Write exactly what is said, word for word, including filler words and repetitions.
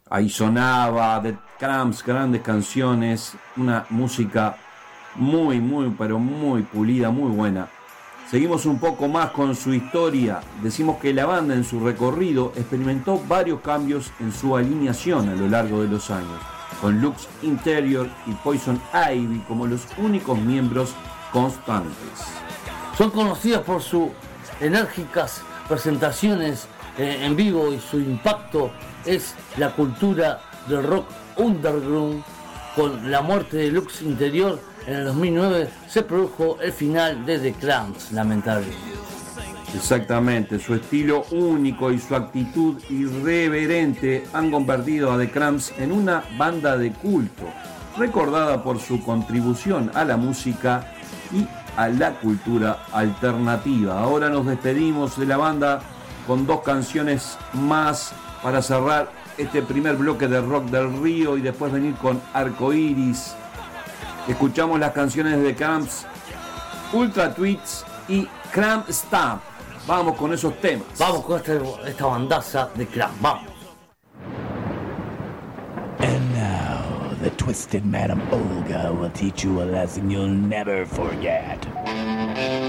Ahí sonaba The Cramps, grandes canciones, una música muy, muy, pero muy pulida, muy buena. Seguimos un poco más con su historia. Decimos que la banda en su recorrido experimentó varios cambios en su alineación a lo largo de los años, con Lux Interior y Poison Ivy como los únicos miembros constantes. Son conocidos por sus enérgicas presentaciones eh, en vivo, y su impacto es la cultura del rock underground. Con la muerte de Lux Interior en el dos mil nueve se produjo el final de The Cramps, lamentablemente. Exactamente, su estilo único y su actitud irreverente han convertido a The Cramps en una banda de culto, recordada por su contribución a la música y a la cultura alternativa. Ahora nos despedimos de la banda con dos canciones más para cerrar este primer bloque de Rock del Río y después venir con Arcoiris. Escuchamos las canciones de Cramps, Ultra Tweets y Cramp Stamp. Vamos con esos temas. Vamos con esta, esta bandaza de Cramp. Vamos. And now, the twisted Madam Olga will teach you a lesson you'll never forget.